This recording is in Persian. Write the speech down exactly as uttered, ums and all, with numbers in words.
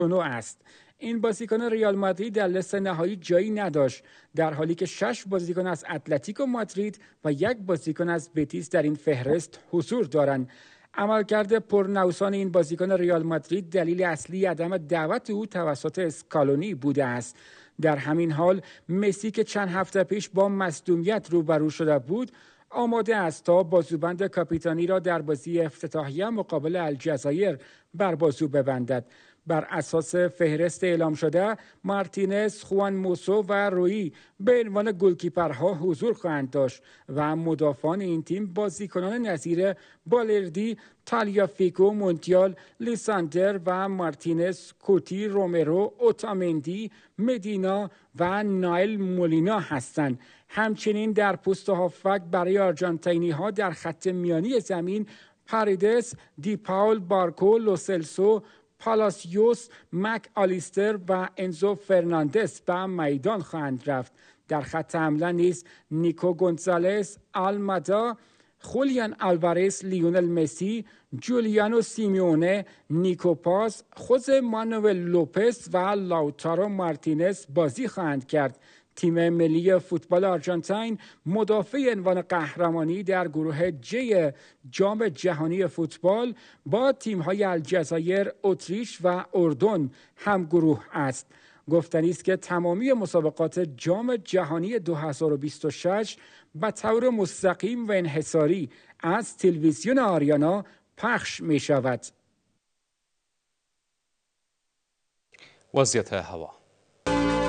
است. این بازیکن ریال مادرید در لیست نهایی جایی نداشت، در حالی که شش بازیکن از اتلتیکو مادرید و یک بازیکن از بتیس در این فهرست حضور دارند. عملکرد پرنوسان این بازیکن ریال مادرید دلیل اصلی عدم دعوت او توسط اسکالونی بوده است. در همین حال مسی که چند هفته پیش با مصدومیت روبرو شده بود، آماده است تا بازوبند کاپیتانی را در بازی افتتاحیه مقابل الجزایر بر بازو ببندد. بر اساس فهرست اعلام شده، مارتینز، خوان موسو و روی به عنوان گلکیپرها حضور خواهند داشت و مدافعان این تیم بازیکنان نظیر بالردی، تالیافیکو، مونتیال، لیساندر و مارتینز، کوتی، رومرو، اوتامندی، مدینا و نایل مولینا هستند. همچنین در پست هافبک برای آرژانتینی ها در خط میانی زمین پاریدس، دی پاول، بارکو، لوسلسو، پالاسیوس، مک آلیستر و انزو فرناندس به میدان خواهند رفت. در خط حمله نیز نیکو گونزالز، آلمادا، خولیان آلوارز، لیونل مسی، جولیانو سیمیونه، نیکو پاس، خوزه مانوئل لوپز و لاوتارو مارتینز بازی خواهند کرد. تیم ملی فوتبال آرژانتین مدافع عنوان قهرمانی در گروه جی جام جهانی فوتبال با تیم‌های الجزایر، اتریش و اردن هم گروه است. گفتنی است که تمامی مسابقات جام جهانی دو هزار و بیست و شش به طور مستقیم و انحصاری از تلویزیون آریانا پخش می شود. وضعیت هوا